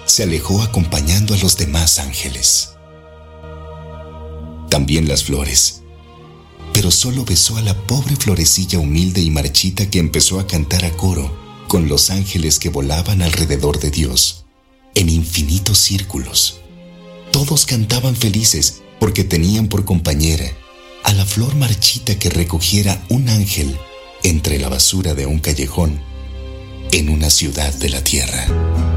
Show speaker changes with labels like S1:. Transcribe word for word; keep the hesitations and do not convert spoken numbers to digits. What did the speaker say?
S1: se alejó acompañando a los demás ángeles. También las flores, pero solo besó a la pobre florecilla humilde y marchita que empezó a cantar a coro con los ángeles que volaban alrededor de Dios, en infinitos círculos. Todos cantaban felices porque tenían por compañera a la flor marchita que recogiera un ángel entre la basura de un callejón en una ciudad de la tierra.